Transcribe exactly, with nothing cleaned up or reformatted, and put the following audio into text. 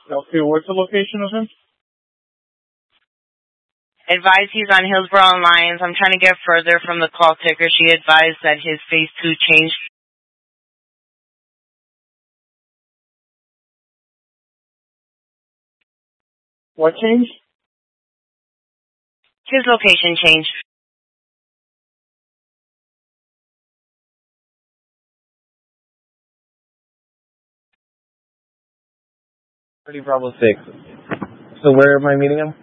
Okay, what's the location of him? Advised he's on Hillsborough and Lyons. I'm trying to get further from the call ticker. She advised that his phase two changed. What changed? His location changed. thirty Bravo six. So where am I meeting him?